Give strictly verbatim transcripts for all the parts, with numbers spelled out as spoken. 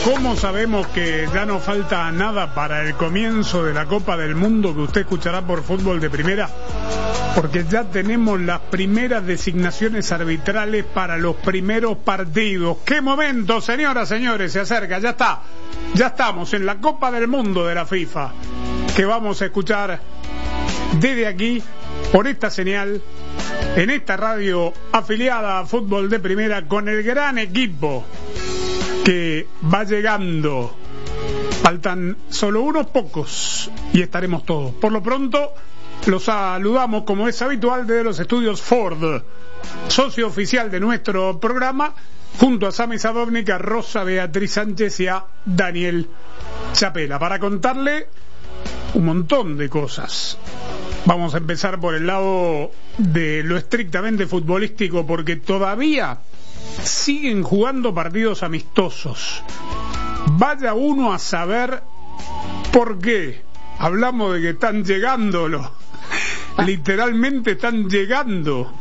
¿Cómo sabemos que ya no falta nada para el comienzo de la Copa del Mundo que usted escuchará por Fútbol de Primera? Porque ya tenemos las primeras designaciones arbitrales para los primeros partidos. ¡Qué momento, señoras, señores! Se acerca, ya está. Ya estamos en la Copa del Mundo de la FIFA, que vamos a escuchar desde aquí, por esta señal, en esta radio afiliada a Fútbol de Primera, con el gran equipo que va llegando. Faltan solo unos pocos y estaremos todos. Por lo pronto, los saludamos como es habitual desde los estudios Ford, socio oficial de nuestro programa, junto a Sami Sadovnik, a Rosa Beatriz Sánchez y a Daniel Chapela, para contarle un montón de cosas. Vamos a empezar por el lado de lo estrictamente futbolístico, porque todavía siguen jugando partidos amistosos. Vaya uno a saber por qué. Hablamos de que están llegando los, literalmente están llegando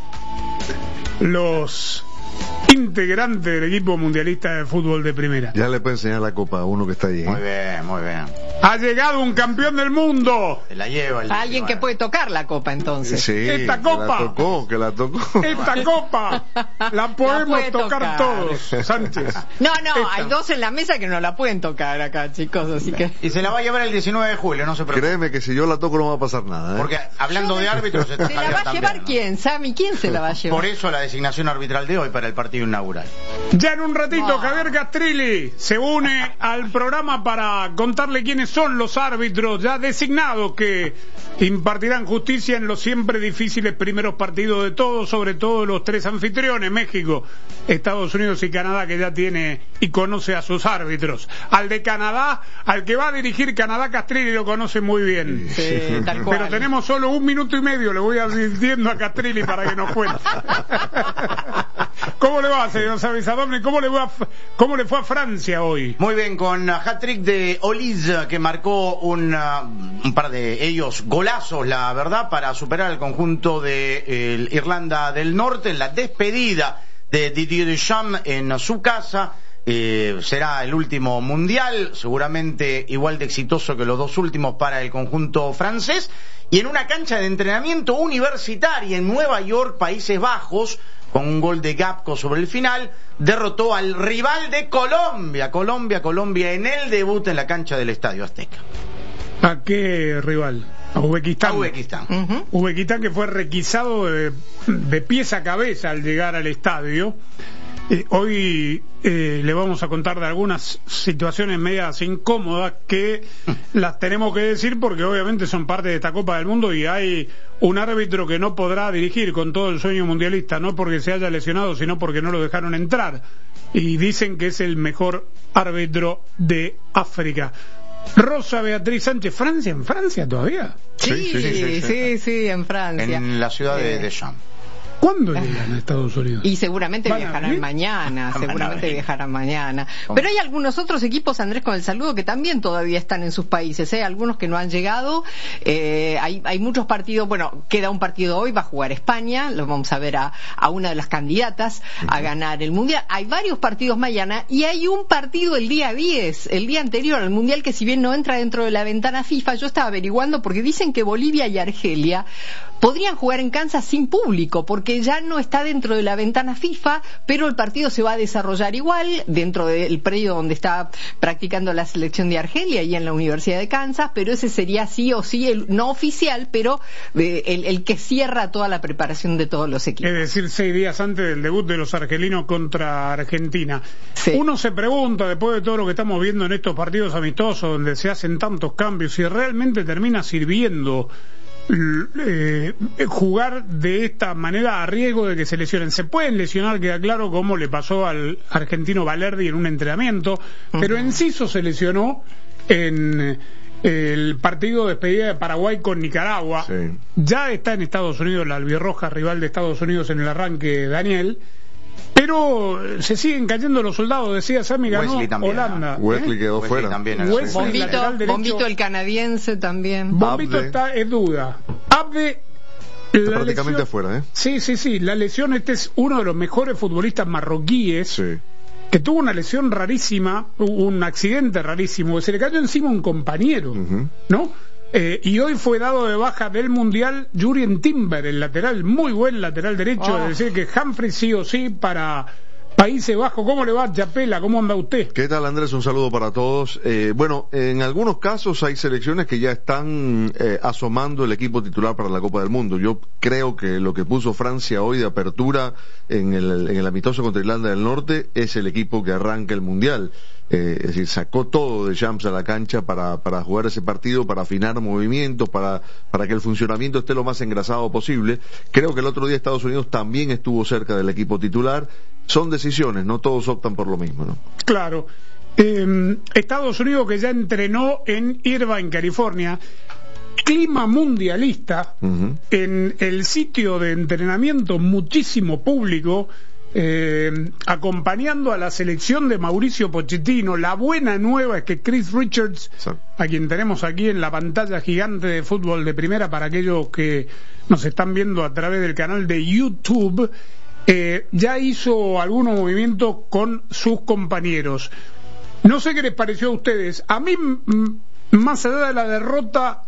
los integrantes del equipo mundialista de fútbol de primera. Ya le puede enseñar la copa a uno que está allí, ¿eh? Muy bien, muy bien. Ha llegado un campeón del mundo. Se la lleva el Alguien que puede tocar la copa, entonces. Sí, esta que copa la tocó, que la tocó. Esta copa la podemos La tocar, tocar todos, Sánchez. No, no, Esta. hay dos en la mesa que no la pueden tocar acá, chicos, así que... Y se la va a llevar el diecinueve de julio, no se preocupe. Créeme que si yo la toco no va a pasar nada, ¿eh? Porque hablando de árbitros... ¿Se la va a llevar quién, Sami? ¿Quién se la va a llevar? Por eso la designación arbitral de hoy para el partido inaugural. Ya en un ratito, No. Javier Castrilli se une al programa para contarle quiénes son los árbitros ya designados que impartirán justicia en los siempre difíciles primeros partidos de todos, sobre todo los tres anfitriones, México, Estados Unidos y Canadá, que ya tiene y conoce a sus árbitros. Al de Canadá, al que va a dirigir Canadá, Castrilli lo conoce muy bien. Sí, tal cual. Pero tenemos solo un minuto y medio, le voy advirtiendo a Castrilli para que nos cuente. ¿Cómo le va, señor Savisadovni? ¿Cómo le va, cómo le fue a Francia hoy? Muy bien, con hat-trick de Olise, que marcó un, uh, un par de ellos golazos, la verdad, para superar al conjunto de eh, Irlanda del Norte en la despedida de Didier Deschamps en su casa. Eh, será el último mundial, seguramente igual de exitoso que los dos últimos para el conjunto francés, y en una cancha de entrenamiento universitaria en Nueva York, Países Bajos, con un gol de Gapco sobre el final, derrotó al rival de Colombia, Colombia, Colombia en el debut en la cancha del Estadio Azteca. ¿A qué rival? A Uzbekistán. A Uzbekistán. Uh-huh. Uzbekistán, que fue requisado de, de pies a cabeza al llegar al estadio. Eh, hoy eh, le vamos a contar de algunas situaciones medias incómodas que las tenemos que decir porque obviamente son parte de esta Copa del Mundo, y hay un árbitro que no podrá dirigir con todo el sueño mundialista, no porque se haya lesionado, sino porque no lo dejaron entrar, y dicen que es el mejor árbitro de África. Rosa Beatriz Sánchez, ¿Francia en Francia todavía? Sí, sí, sí, sí, sí, sí, en Francia. En la ciudad de Eh. Deschamps. ¿Cuándo llegan a Estados Unidos? Y seguramente ¿Van a viajarán venir? mañana, Van a seguramente venir. viajarán mañana. Pero hay algunos otros equipos, Andrés, con el saludo, que también todavía están en sus países, ¿eh? Algunos que no han llegado. Eh, hay, hay muchos partidos, bueno, queda un partido hoy, va a jugar España, lo vamos a ver a, a una de las candidatas a ganar el Mundial. Hay varios partidos mañana y hay un partido el día diez, el día anterior al Mundial, que si bien no entra dentro de la ventana FIFA, yo estaba averiguando porque dicen que Bolivia y Argelia podrían jugar en Kansas sin público, porque ya no está dentro de la ventana FIFA, pero el partido se va a desarrollar igual dentro del predio donde está practicando la selección de Argelia y en la Universidad de Kansas, pero ese sería sí o sí el no oficial, pero eh, el, el que cierra toda la preparación de todos los equipos. Es decir, seis días antes del debut de los argelinos contra Argentina. Sí. Uno se pregunta, después de todo lo que estamos viendo en estos partidos amistosos, donde se hacen tantos cambios, si realmente termina sirviendo Eh, jugar de esta manera a riesgo de que se lesionen. Se pueden lesionar, queda claro, como le pasó al argentino Valerdi en un entrenamiento, uh-huh. pero Enciso se lesionó en el partido de despedida de Paraguay con Nicaragua. Sí. Ya está en Estados Unidos, la albirroja rival de Estados Unidos en el arranque, Daniel. Pero se siguen cayendo los soldados, decía Sami, ganó Holanda. ¿no? Wesley ¿eh? quedó Wesley fuera. también Wesley, Bombito, lateral derecho. Bombito el canadiense también. Bombito Abde. está en duda. Abde está prácticamente lesión, afuera, ¿eh? Sí, sí, sí. La lesión, este es uno de los mejores futbolistas marroquíes. Sí. que tuvo una lesión rarísima, un accidente rarísimo, que se le cayó encima un compañero, uh-huh. ¿no? Eh, y hoy fue dado de baja del Mundial Jurrien Timber, el lateral, muy buen lateral derecho, oh. es decir que Humphries sí o sí para Países Bajos. ¿Cómo le va, Chapela? ¿Cómo anda usted? ¿Qué tal, Andrés? Un saludo para todos. Eh, bueno, en algunos casos hay selecciones que ya están eh, asomando el equipo titular para la Copa del Mundo. Yo creo que lo que puso Francia hoy de apertura en el, en el amistoso contra Irlanda del Norte es el equipo que arranca el Mundial. Eh, es decir, sacó todo de Champs a la cancha para, para jugar ese partido, para afinar movimientos, para, para que el funcionamiento esté lo más engrasado posible. Creo que el otro día Estados Unidos también estuvo cerca del equipo titular. Son decisiones, no todos optan por lo mismo, ¿no? Claro. Eh, Estados Unidos, que ya entrenó en Irvine, California, clima mundialista, uh-huh. en el sitio de entrenamiento muchísimo público, Eh, acompañando a la selección de Mauricio Pochettino. La buena nueva es que Chris Richards, sí. a quien tenemos aquí en la pantalla gigante de Fútbol de Primera para aquellos que nos están viendo a través del canal de YouTube, eh, ya hizo algunos movimientos con sus compañeros. No sé qué les pareció a ustedes. A mí, m- más allá de la derrota,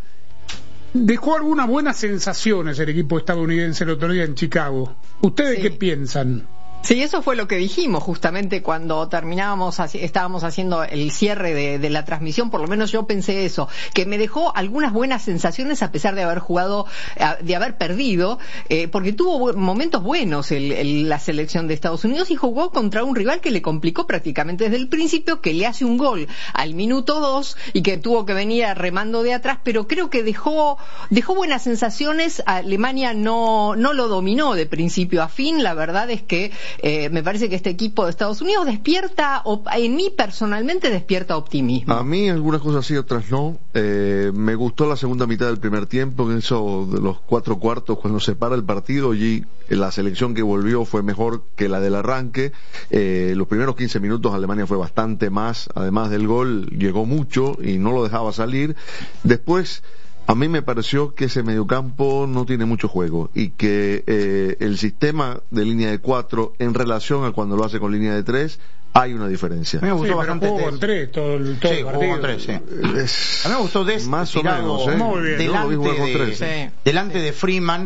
dejó algunas buenas sensaciones el equipo estadounidense el otro día en Chicago. ¿Ustedes sí. qué piensan? Sí, eso fue lo que dijimos justamente cuando terminábamos, estábamos haciendo el cierre de, de la transmisión, por lo menos yo pensé eso, que me dejó algunas buenas sensaciones a pesar de haber jugado, de haber perdido, eh, porque tuvo momentos buenos el, el, la selección de Estados Unidos y jugó contra un rival que le complicó prácticamente desde el principio, que le hace un gol al minuto dos y que tuvo que venir remando de atrás, pero creo que dejó, dejó buenas sensaciones. Alemania no, no lo dominó de principio a fin, la verdad es que Eh, me parece que este equipo de Estados Unidos despierta, en mí personalmente despierta optimismo. A mí algunas cosas sí, otras no. Eh, me gustó la segunda mitad del primer tiempo, en eso de los cuatro cuartos, cuando se para el partido, allí la selección que volvió fue mejor que la del arranque. Eh, los primeros quince minutos Alemania fue bastante más, además del gol, llegó mucho y no lo dejaba salir. Después, a mí me pareció que ese mediocampo no tiene mucho juego y que eh, el sistema de línea de cuatro en relación a cuando lo hace con línea de tres hay una diferencia. A mí me gustó sí, bastante jugó con tres todo el, todo sí, el partido. Jugó con tres, sí. Es... A mí me gustó des más o menos, ¿eh? Muy bien. delante, no, de, tres, sí. ¿eh? delante de Freeman.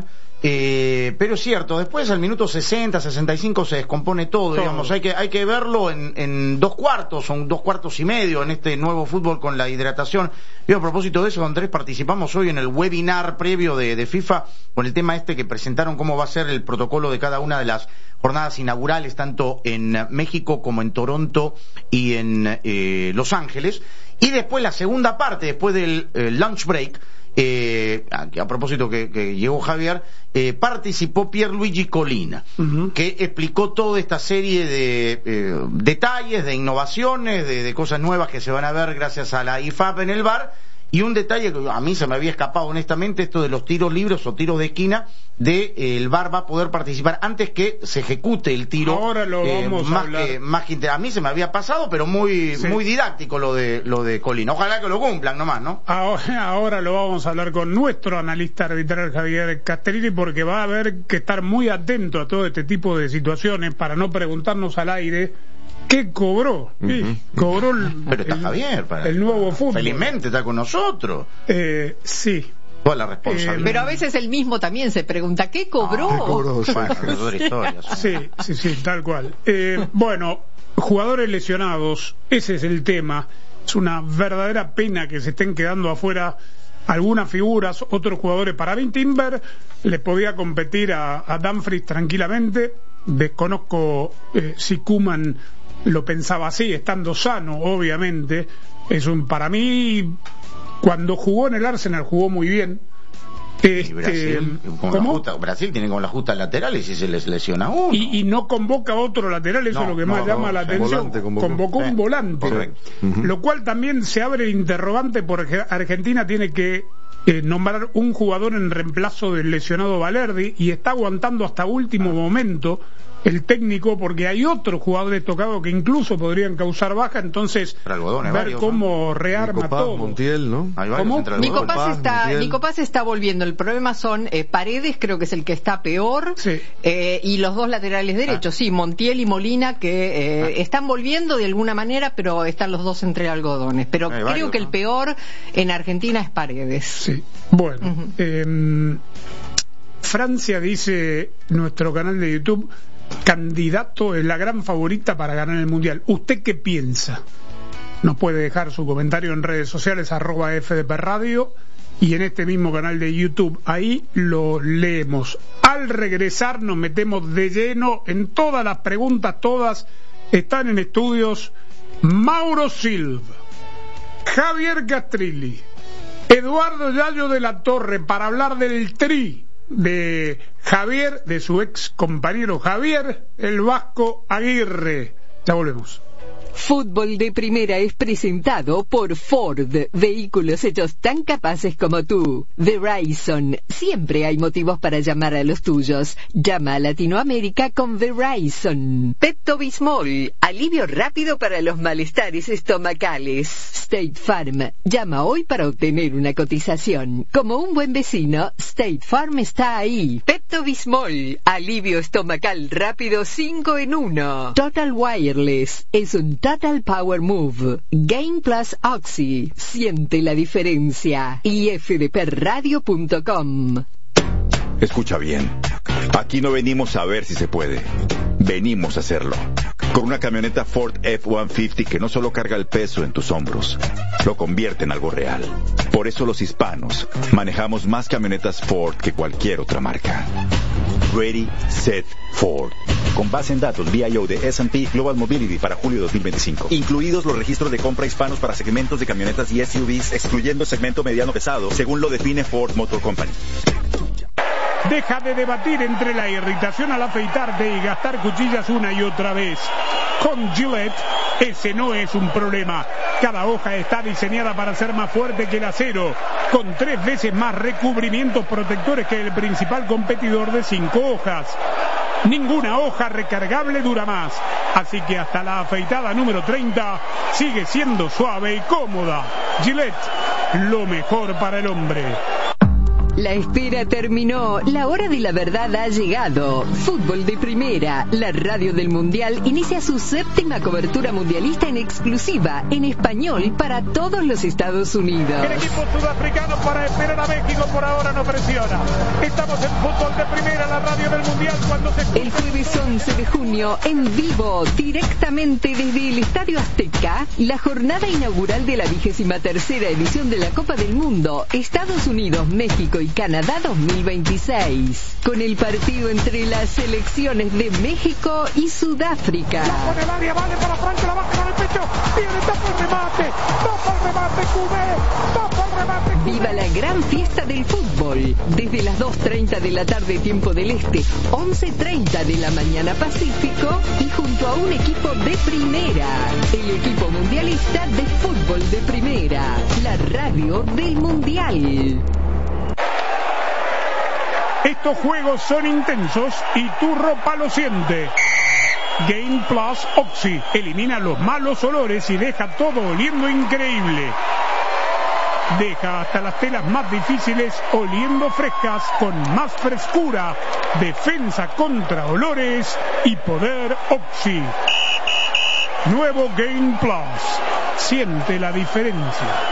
Eh, pero es cierto, después al minuto sesenta, sesenta y cinco se descompone todo, todo. digamos, hay que, hay que verlo en, en dos cuartos, son dos cuartos y medio en este nuevo fútbol con la hidratación. Y a propósito de eso, Andrés, participamos hoy en el webinar previo de, de FIFA con el tema este que presentaron cómo va a ser el protocolo de cada una de las jornadas inaugurales, tanto en México como en Toronto y en eh, Los Ángeles. Y después la segunda parte, después del eh, lunch break, Eh, a, a propósito que, que llegó Javier, eh, participó Pierluigi Collina, uh-huh. que explicó toda esta serie de eh, detalles, de innovaciones, de, de cosas nuevas que se van a ver gracias a la I F A B en el V A R. Y un detalle que a mí se me había escapado honestamente, esto de los tiros libres o tiros de esquina, de eh, el V A R va a poder participar antes que se ejecute el tiro. Ahora lo eh, vamos más a hablar. Que, más que a mí se me había pasado, pero muy sí. muy didáctico lo de lo de Colina. Ojalá que lo cumplan nomás, ¿no? Ahora, ahora lo vamos a hablar con nuestro analista arbitral Javier Castellini, porque va a haber que estar muy atento a todo este tipo de situaciones para no preguntarnos al aire ¿qué cobró? Sí, uh-huh. Cobró el, pero está el, Javier para, el nuevo fútbol. Felizmente está con nosotros. Eh, sí. Toda la responsabilidad. Eh, pero a veces él mismo también se pregunta ¿qué cobró? Ah, ¿qué cobró? Sí. Bueno, historias. Sí, sí, sí, tal cual. Eh, bueno, jugadores lesionados, ese es el tema. Es una verdadera pena que se estén quedando afuera algunas figuras, otros jugadores. Para mí Timber le podía competir a, a Dumfries tranquilamente. Desconozco eh, si Koeman lo pensaba así, estando sano, obviamente. Es un, para mí, cuando jugó en el Arsenal jugó muy bien. Este, Brasil, con la justa, Brasil tiene con la justa lateral y si se les lesiona uno. Y, y no convoca otro lateral, eso no, es lo que no, más no, llama no, la atención. Volante, convocó. convocó un volante. Correcto. Uh-huh. Lo cual también se abre el interrogante porque Argentina tiene que eh, nombrar un jugador en reemplazo del lesionado Valerdi y está aguantando hasta último momento el técnico, porque hay otros jugadores tocados que incluso podrían causar baja, entonces algodones, ver varios, cómo ¿no? rearma Nico Paz, todo. Montiel, ¿no? Hay varios entre Nico algodones. Paz está, Montiel. Nico Paz está volviendo. El problema son eh, Paredes, creo que es el que está peor, Sí. eh, y los dos laterales derechos, Ah. sí, Montiel y Molina, que eh, Ah. están volviendo de alguna manera, pero están los dos entre algodones. Pero Hay creo varios, que el ¿no? peor en Argentina es Paredes. Sí. Bueno, Ujú. eh, Francia, dice nuestro canal de YouTube, candidato, es la gran favorita para ganar el Mundial. ¿Usted qué piensa? Nos puede dejar su comentario en redes sociales, arroba F D P Radio, y en este mismo canal de YouTube. Ahí lo leemos. Al regresar nos metemos de lleno en todas las preguntas, todas están en estudios Mauro Silva, Javier Castrilli, Eduardo Yayo de la Torre, para hablar del tri de Javier, de su ex compañero Javier, el Vasco Aguirre. Ya volvemos. Fútbol de Primera es presentado por Ford, vehículos hechos tan capaces como tú. Verizon, siempre hay motivos para llamar a los tuyos. Llama a Latinoamérica con Verizon. Pepto-Bismol, alivio rápido para los malestares estomacales. State Farm, llama hoy para obtener una cotización. Como un buen vecino, State Farm está ahí. Pepto-Bismol, alivio estomacal rápido cinco en uno. Total Wireless, es un Total Power Move. Gain Plus Oxy. Siente la diferencia. y f d p radio punto com. Escucha bien. Aquí no venimos a ver si se puede. Venimos a hacerlo. Con una camioneta Ford F ciento cincuenta que no solo carga el peso en tus hombros, lo convierte en algo real. Por eso los hispanos manejamos más camionetas Ford que cualquier otra marca. Ready, Set, Ford. Con base en datos V I O de S and P Global Mobility para julio de dos mil veinticinco. Incluidos los registros de compra hispanos para segmentos de camionetas y S U Vs, excluyendo el segmento mediano pesado, según lo define Ford Motor Company. Deja de debatir entre la irritación al afeitarte y gastar cuchillas una y otra vez. Con Gillette, ese no es un problema. Cada hoja está diseñada para ser más fuerte que el acero, con tres veces más recubrimientos protectores que el principal competidor de cinco hojas. Ninguna hoja recargable dura más, así que hasta la afeitada número treinta sigue siendo suave y cómoda. Gillette, lo mejor para el hombre. La espera terminó, la hora de la verdad ha llegado. Fútbol de Primera, la radio del Mundial, inicia su séptima cobertura mundialista en exclusiva, en español, para todos los Estados Unidos. El equipo sudafricano, para esperar a México, por ahora no presiona. Estamos en Fútbol de Primera, la radio del Mundial, cuando se escucha... El jueves once de junio, en vivo, directamente desde el Estadio Azteca, la jornada inaugural de la vigésima tercera edición de la Copa del Mundo, Estados Unidos, México y Canadá dos mil veintiséis, con el partido entre las selecciones de México y Sudáfrica. Con el área, vale para Franco, la baja con el pecho, viene, tapa el remate, tapa el remate, Cubé, tapa el remate, Cubé. Viva la gran fiesta del fútbol, desde las dos treinta de la tarde tiempo del Este, once treinta de la mañana Pacífico, y junto a un equipo de primera, el equipo mundialista de Fútbol de Primera, la radio del Mundial. Estos juegos son intensos y tu ropa lo siente. Gain Plus Oxy elimina los malos olores y deja todo oliendo increíble. Deja hasta las telas más difíciles oliendo frescas con más frescura, defensa contra olores y poder Oxy. Nuevo Gain Plus. Siente la diferencia.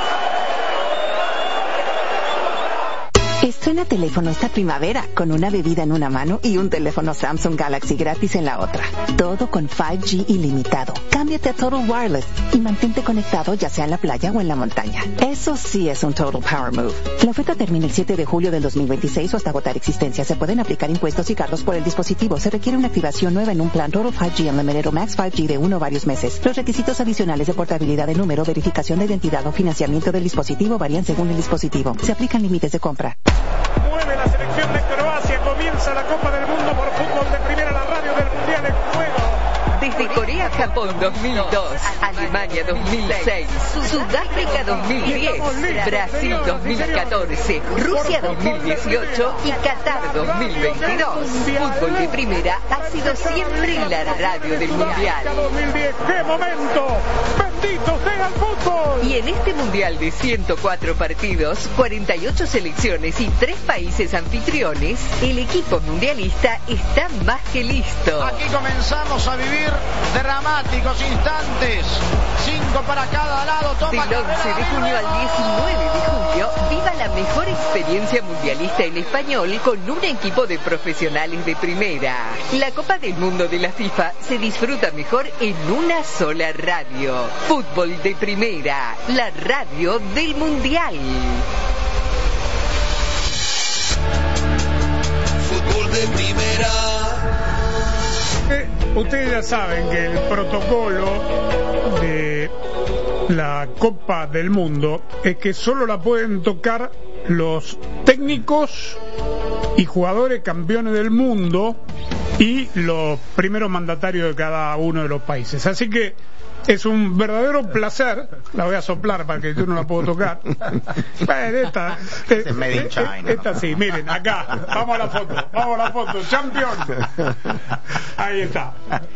Estrena teléfono esta primavera con una bebida en una mano y un teléfono Samsung Galaxy gratis en la otra. Todo con cinco G ilimitado. Cámbiate a Total Wireless y mantente conectado ya sea en la playa o en la montaña. Eso sí es un Total Power Move. La oferta termina el siete de julio del dos mil veintiséis o hasta agotar existencia. Se pueden aplicar impuestos y cargos por el dispositivo. Se requiere una activación nueva en un plan Total cinco G Unlimited o Max cinco G de uno o varios meses. Los requisitos adicionales de portabilidad de número, verificación de identidad o financiamiento del dispositivo varían según el dispositivo. Se aplican límites de compra. Mueve la selección de Croacia, comienza la Copa del Mundo por Fútbol de Primera, la radio del Mundial en juego. Desde Corea, Japón dos mil dos, Alemania dos mil seis, Sudáfrica dos mil diez, Brasil dos mil catorce, Rusia dos mil dieciocho y Qatar dos mil veintidós. Fútbol de Primera ha sido siempre la radio del Mundial. ¡Qué momento! ¡Bendito sea el fútbol! Y en este Mundial de ciento cuatro partidos, cuarenta y ocho selecciones y tres países anfitriones, el equipo mundialista está más que listo. Aquí comenzamos a vivir dramáticos instantes. Cinco para cada lado. Toma Del once de junio al diecinueve de julio, viva la mejor experiencia mundialista en español con un equipo de profesionales de primera. La Copa del Mundo de la FIFA se disfruta mejor en una sola radio. Fútbol de Primera, la radio del Mundial. Fútbol de Primera. Eh, ustedes ya saben que el protocolo de la Copa del Mundo es que solo la pueden tocar los técnicos y jugadores campeones del mundo y los primeros mandatarios de cada uno de los países. Así que es un verdadero placer. La voy a soplar para que yo no la puedo tocar. Bueno, esta, Este es made in China, esta ¿no? sí, miren, acá, vamos a la foto, vamos a la foto, campeón. Ahí está.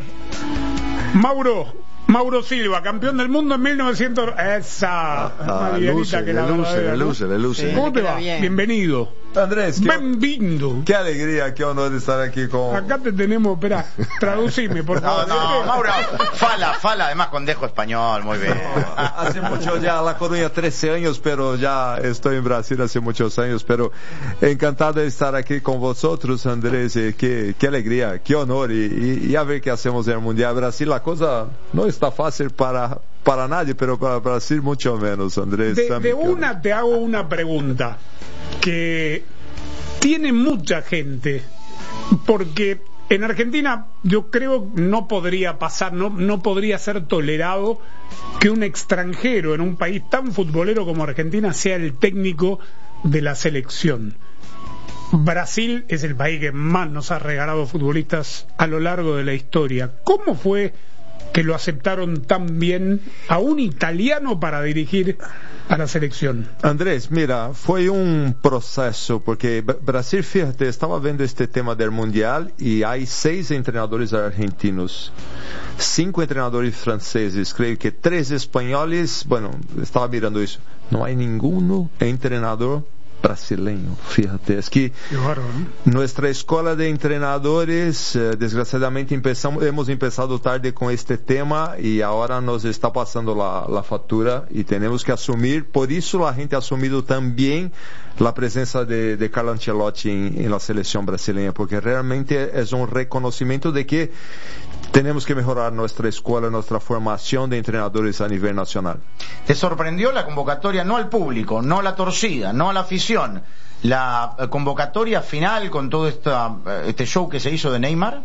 Mauro, Mauro Silva, campeón del mundo en mil novecientos. Esa, Ah, más livianita luce, que le la luce, verdadera, le ¿no? luce, le luce. ¿Cómo te queda va? bien. Bienvenido. Andrés, qué, Bienvenido. qué alegría, qué honor estar aquí con... Acá te tenemos, espera, traducime, por No, favor. no, Mauro, fala, fala, además con dejo español, muy bien. Hace mucho ya, La Coruña, trece años, pero ya estoy en Brasil hace muchos años, pero encantado de estar aquí con vosotros, Andrés, y qué, qué alegría, qué honor, y, y, y a ver qué hacemos en el Mundial. Brasil, la cosa no está fácil para, para nadie, pero para Brasil mucho menos, Andrés. De, También, de una te hago una pregunta que tiene mucha gente, porque en Argentina yo creo no podría pasar, no, no podría ser tolerado que un extranjero en un país tan futbolero como Argentina sea el técnico de la selección. Brasil es el país que más nos ha regalado futbolistas a lo largo de la historia. ¿Cómo fue que lo aceptaron tan bien a un italiano para dirigir a la selección? Andrés, mira, fue un proceso, porque Br- Brasil, fíjate, estaba viendo este tema del Mundial y hay seis entrenadores argentinos, cinco entrenadores franceses, creo que tres españoles, bueno, estaba mirando eso, no hay ninguno entrenador brasileño, fíjate, es que Qué bárbaro, ¿no? nuestra escuela de entrenadores, eh, desgraciadamente empezamos, hemos empezado tarde con este tema y ahora nos está pasando la, la factura y tenemos que asumir, por eso la gente ha asumido también la presencia de, de Carlo Ancelotti en, en la selección brasileña, porque realmente es un reconocimiento de que tenemos que mejorar nuestra escuela, nuestra formación de entrenadores a nivel nacional. ¿Te sorprendió la convocatoria, no al público, no a la torcida, no a la afición, la eh, convocatoria final con todo esta, eh, este show que se hizo de Neymar?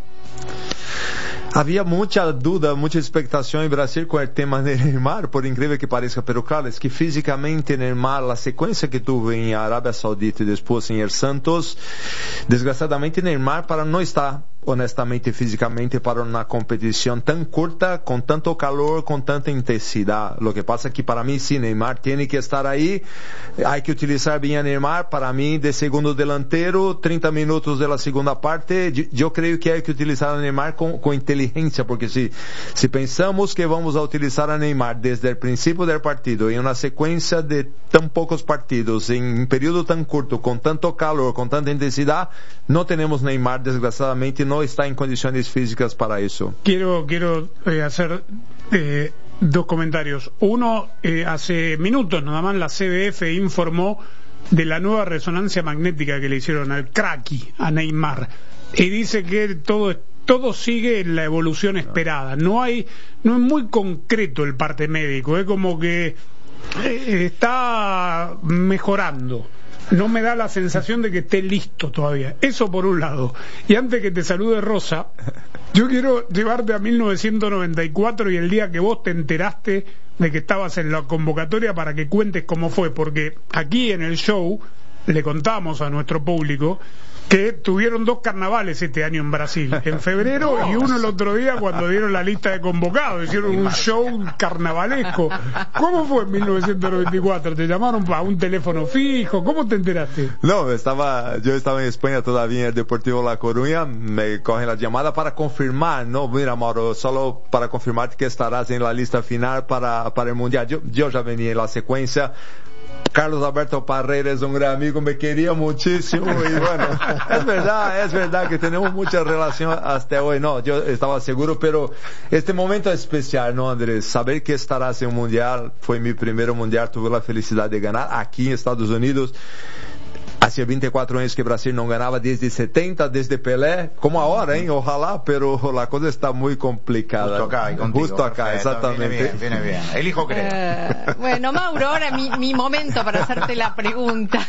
Había mucha duda, mucha expectación en Brasil con el tema de Neymar, por increíble que parezca, pero claro, es que físicamente Neymar, la secuencia que tuvo en Arabia Saudita y después en el Santos, desgraciadamente Neymar para no estar honestamente físicamente para una competición tan corta, con tanto calor, con tanta intensidad. Lo que pasa es que para mí sí, Neymar tiene que estar ahí, hay que utilizar bien a Neymar, para mí de segundo delantero, treinta minutos de la segunda parte, yo, yo creo que hay que utilizar a Neymar con, con inteligencia, porque si, si pensamos que vamos a utilizar a Neymar desde el principio del partido, en una secuencia de tan pocos partidos, en un periodo tan corto, con tanto calor, con tanta intensidad, no tenemos Neymar, desgraciadamente, no está en condiciones físicas para eso. Quiero, quiero eh, hacer eh, dos comentarios. Uno, eh, hace minutos nada más la C B F informó de la nueva resonancia magnética que le hicieron al cracky, a Neymar, y dice que todo todo sigue en la evolución esperada. No hay, no es muy concreto el parte médico, es como que eh, está mejorando. No me da la sensación de que esté listo todavía. Eso por un lado. Y antes que te salude Rosa, yo quiero llevarte a mil novecientos noventa y cuatro y el día que vos te enteraste de que estabas en la convocatoria para que cuentes cómo fue, porque aquí en el show le contamos a nuestro público que tuvieron dos carnavales este año en Brasil, en febrero y uno el otro día cuando dieron la lista de convocados, hicieron un show carnavalesco. ¿Cómo fue en mil novecientos noventa y cuatro? ¿Te llamaron para un teléfono fijo? ¿Cómo te enteraste? No, estaba, yo estaba en España todavía en el Deportivo La Coruña, me cogen la llamada para confirmar, no, mira Mauro, solo para confirmar que estarás en la lista final para, para el Mundial. Yo, yo ya venía en la secuencia. Carlos Alberto Parreira es un gran amigo, me quería muchísimo y bueno, es verdad, es verdad que tenemos mucha relación hasta hoy, no, yo estaba seguro, pero este momento es especial, ¿no, Andrés? Saber que estarás en un mundial, fue mi primer mundial, tuve la felicidad de ganar aquí en Estados Unidos. Hacía veinticuatro años que Brasil no ganaba desde setenta, desde Pelé, como ahora, ¿eh? Ojalá, pero la cosa está muy complicada. Justo acá, y contigo, Justo acá, perfecto, exactamente. Viene bien, viene bien. El hijo cree. Eh, bueno, Mauro, ahora mi, mi momento para hacerte la pregunta.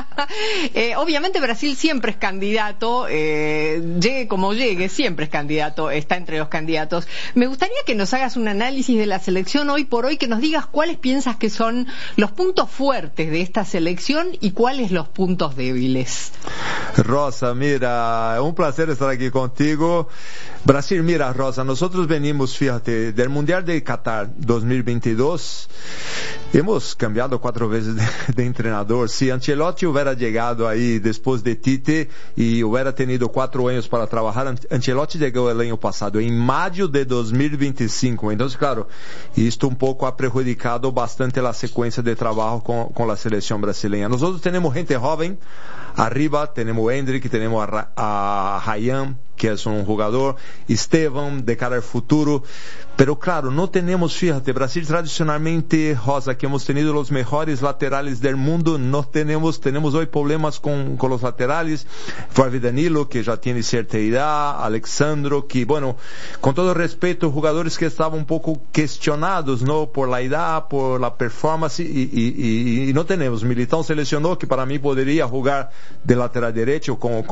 eh, obviamente Brasil siempre es candidato, eh, llegue como llegue, siempre es candidato, está entre los candidatos. Me gustaría que nos hagas un análisis de la selección hoy por hoy, que nos digas cuáles piensas que son los puntos fuertes de esta selección y cuáles los puntos débiles. Rosa, mira, un placer estar aquí contigo. Brasil, mira, Rosa, nosotros venimos, fíjate, del Mundial de Qatar dos mil veintidós, hemos cambiado cuatro veces de, de entrenador. Si Ancelotti hubiera llegado ahí después de Tite y hubiera tenido cuatro años para trabajar, Ancelotti llegó el año pasado, en mayo de dos mil veinticinco. Entonces, claro, esto un poco ha perjudicado bastante la secuencia de trabajo con, con la selección brasileña. Nosotros tenemos gente joven, arriba tenemos a Hendrick, tenemos a, a Ryan, que es un jugador, Esteban, de cara al futuro, pero claro, no tenemos, fíjate, Brasil tradicionalmente, Rosa, que hemos tenido los mejores laterales del mundo, no tenemos, tenemos hoy problemas con, con los laterales, Flávio Danilo, que ya tiene cierta edad, Alexandro, que bueno, con todo respeto, jugadores que estaban un poco cuestionados, ¿no? Por la edad, por la performance, y, y, y, y no tenemos. Militão seleccionó, que para mí podría jugar de lateral derecho, como